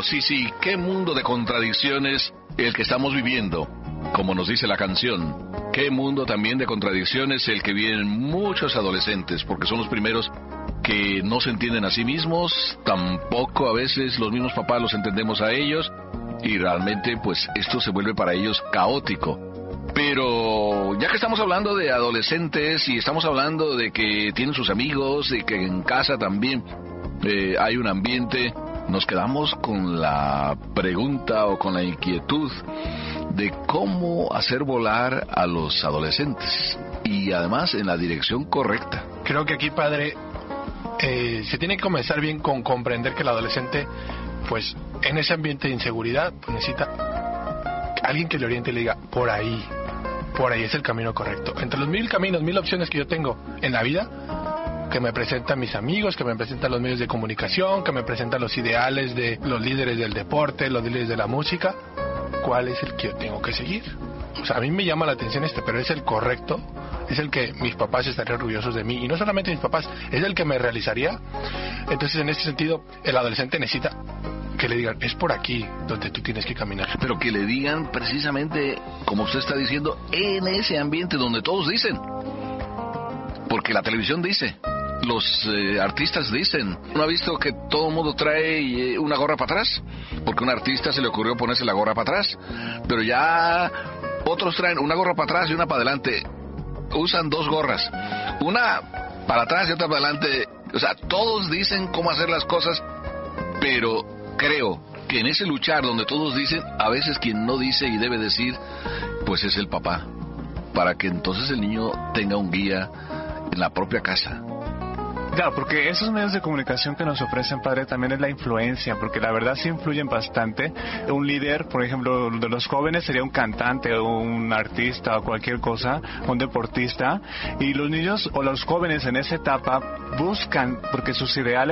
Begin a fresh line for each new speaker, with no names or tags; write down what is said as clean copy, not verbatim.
sí, qué mundo de contradicciones el que estamos viviendo, como nos dice la canción. Qué mundo también de contradicciones el que viven muchos adolescentes, porque son los primeros que no se entienden a sí mismos, tampoco a veces los mismos papás los entendemos a ellos, y realmente pues esto se vuelve para ellos caótico. Pero ya que estamos hablando de adolescentes y estamos hablando de que tienen sus amigos y que en casa también hay un ambiente, nos quedamos con la pregunta o con la inquietud de cómo hacer volar a los adolescentes y además en la dirección correcta.
Creo que aquí, padre, se tiene que comenzar bien con comprender que el adolescente, pues en ese ambiente de inseguridad, pues, necesita alguien que le oriente y le diga, por ahí es el camino correcto. Entre los 1000 caminos, 1000 opciones que yo tengo en la vida, que me presentan mis amigos, que me presentan los medios de comunicación, que me presentan los ideales de los líderes del deporte, los líderes de la música, ¿cuál es el que yo tengo que seguir? O sea, a mí me llama la atención pero es el correcto, es el que mis papás estarían orgullosos de mí, y no solamente mis papás, es el que me realizaría. Entonces, en ese sentido, el adolescente necesita que le digan, es por aquí donde tú tienes que caminar.
Pero que le digan precisamente, como usted está diciendo, en ese ambiente donde todos dicen. Porque la televisión dice, los artistas dicen. ¿No ha visto que todo el mundo trae una gorra para atrás? Porque a un artista se le ocurrió ponerse la gorra para atrás. Pero ya otros traen una gorra para atrás y una para adelante. Usan 2 gorras. Una para atrás y otra para adelante. O sea, todos dicen cómo hacer las cosas, pero creo que en ese luchar donde todos dicen, a veces quien no dice y debe decir, pues es el papá. Para que entonces el niño tenga un guía en la propia casa.
Claro, porque esos medios de comunicación que nos ofrecen, padre, también es la influencia, porque la verdad sí influyen bastante. Un líder, por ejemplo, de los jóvenes sería un cantante o un artista o cualquier cosa, un deportista, y los niños o los jóvenes en esa etapa buscan, porque sus ideales